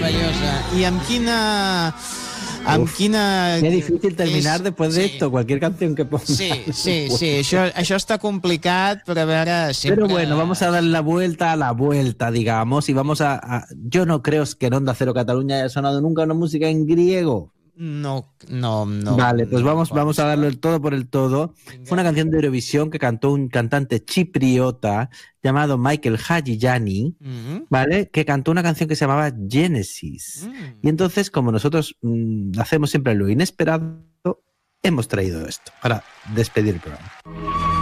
meravellosa. I amb quina... Qué difícil terminar después de esto, cualquier canción que pongas. Sí, això està complicat, però a veure... Pero bueno, vamos a dar la vuelta a la vuelta, digamos, y vamos a... Yo no creo que en Onda Cero Cataluña haya sonado nunca una música en griego. No. Vale, pues vamos a darlo el todo por el todo. Fue una canción de Eurovisión que cantó un cantante chipriota llamado Michael Hadjiani, ¿vale? Que cantó una canción que se llamaba Genesis. Y entonces, como nosotros hacemos siempre lo inesperado, hemos traído esto para despedir el programa.